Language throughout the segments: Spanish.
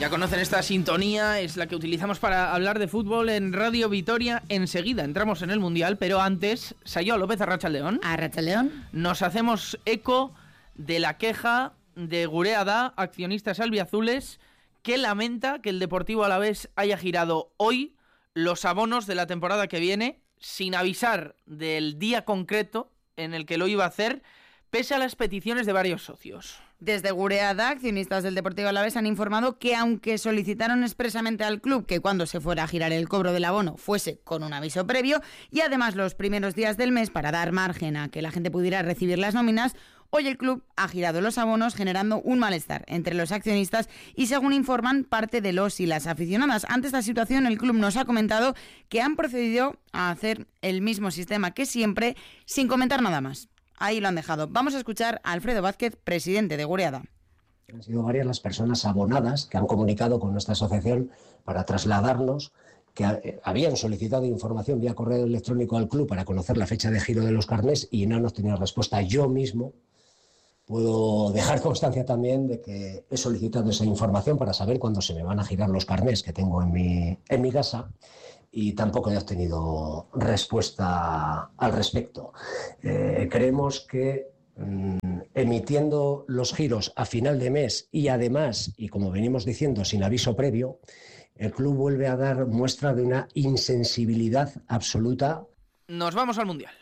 Ya conocen esta sintonía, es la que utilizamos para hablar de fútbol en Radio Vitoria. Enseguida entramos en el Mundial, pero antes, Sayo López, Arratsaldeon. Arratsaldeon. Nos hacemos eco de la queja de Gurea Da, accionistas albiazules, que lamenta que el Deportivo Alavés haya girado hoy los abonos de la temporada que viene sin avisar del día concreto en el que lo iba a hacer, pese a las peticiones de varios socios. Desde Gurea Da, accionistas del Deportivo Alavés han informado que aunque solicitaron expresamente al club que cuando se fuera a girar el cobro del abono fuese con un aviso previo y además los primeros días del mes para dar margen a que la gente pudiera recibir las nóminas, hoy el club ha girado los abonos generando un malestar entre los accionistas y, según informan, parte de los y las aficionadas. Ante esta situación, el club nos ha comentado que han procedido a hacer el mismo sistema que siempre, sin comentar nada más. Ahí lo han dejado. Vamos a escuchar a Alfredo Vázquez, presidente de Gurea Da. Han sido varias las personas abonadas que han comunicado con nuestra asociación para trasladarnos que habían solicitado información vía correo electrónico al club para conocer la fecha de giro de los carnés y no hemos tenido respuesta. Yo mismo puedo dejar constancia también de que he solicitado esa información para saber cuándo se me van a girar los carnés que tengo en mi casa. Y tampoco he obtenido respuesta al respecto. Creemos que emitiendo los giros a final de mes y además, y como venimos diciendo, sin aviso previo, el club vuelve a dar muestra de una insensibilidad absoluta. Nos vamos al Mundial.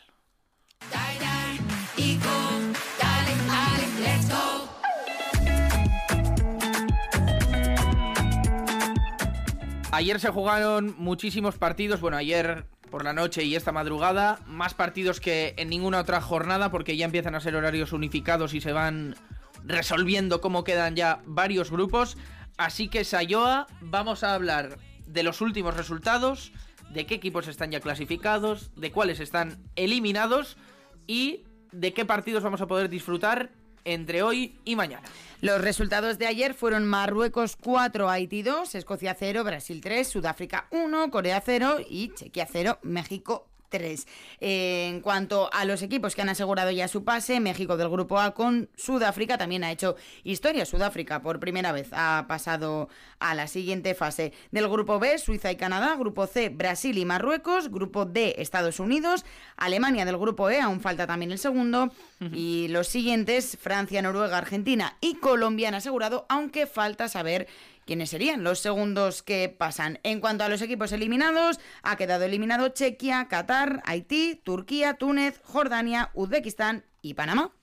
Ayer se jugaron muchísimos partidos, bueno, ayer por la noche y esta madrugada, más partidos que en ninguna otra jornada porque ya empiezan a ser horarios unificados y se van resolviendo cómo quedan ya varios grupos. Así que, Sayoa, vamos a hablar de los últimos resultados, de qué equipos están ya clasificados, de cuáles están eliminados y de qué partidos vamos a poder disfrutar entre hoy y mañana. Los resultados de ayer fueron Marruecos 4, Haití 2, Escocia 0, Brasil 3, Sudáfrica 1, Corea 0 y Chequia 0, México 3. En cuanto a los equipos que han asegurado ya su pase, México del grupo A con Sudáfrica también ha hecho historia. Sudáfrica por primera vez ha pasado a la siguiente fase. Del grupo B, Suiza y Canadá, grupo C, Brasil y Marruecos, grupo D, Estados Unidos, Alemania del grupo E, aún falta también el segundo, y los siguientes, Francia, Noruega, Argentina y Colombia han asegurado, aunque falta saber quiénes serían los segundos que pasan. En cuanto a los equipos eliminados, ha quedado eliminado Chequia, Qatar, Haití, Turquía, Túnez, Jordania, Uzbekistán y Panamá.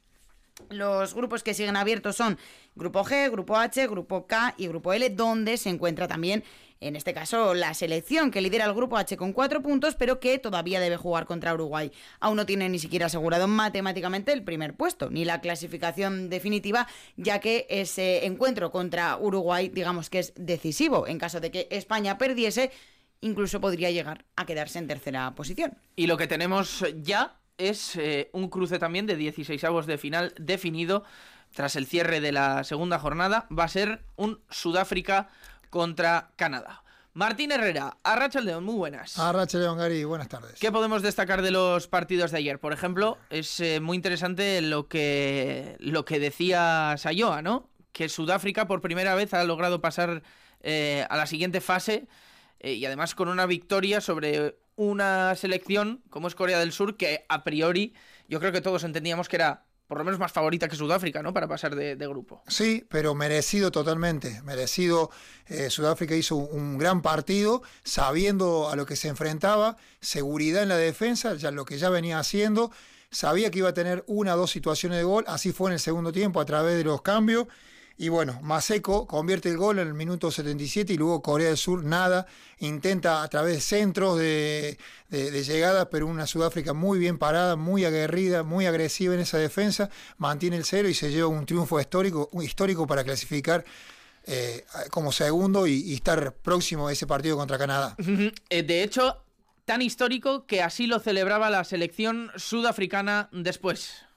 Los grupos que siguen abiertos son Grupo G, Grupo H, Grupo K y Grupo L, donde se encuentra también, en este caso, la selección que lidera el Grupo H con 4 puntos, pero que todavía debe jugar contra Uruguay. Aún no tiene ni siquiera asegurado matemáticamente el primer puesto, ni la clasificación definitiva, ya que ese encuentro contra Uruguay, digamos que es decisivo. En caso de que España perdiese, incluso podría llegar a quedarse en tercera posición. Y lo que tenemos ya es un cruce también de 16avos de final definido tras el cierre de la segunda jornada. Va a ser un Sudáfrica contra Canadá. Martín Herrera, Arratsaldeon, muy buenas. Arratsaldeon, Gary, buenas tardes. ¿Qué podemos destacar de los partidos de ayer? Por ejemplo, es muy interesante lo que decía Sayoa, ¿no? Que Sudáfrica por primera vez ha logrado pasar a la siguiente fase y además con una victoria sobre una selección como es Corea del Sur, que a priori yo creo que todos entendíamos que era por lo menos más favorita que Sudáfrica, ¿no? Para pasar de grupo. Sí, pero merecido totalmente, merecido. Sudáfrica hizo un gran partido, sabiendo a lo que se enfrentaba, seguridad en la defensa, ya lo que ya venía haciendo, sabía que iba a tener 1 o 2 situaciones de gol, así fue en el segundo tiempo a través de los cambios. Y bueno, Maseko convierte el gol en el minuto 77 y luego Corea del Sur nada, intenta a través de centros de llegadas, pero una Sudáfrica muy bien parada, muy aguerrida, muy agresiva en esa defensa, mantiene el 0 y se lleva un triunfo histórico para clasificar como segundo y estar próximo a ese partido contra Canadá. De hecho, tan histórico que así lo celebraba la selección sudafricana después.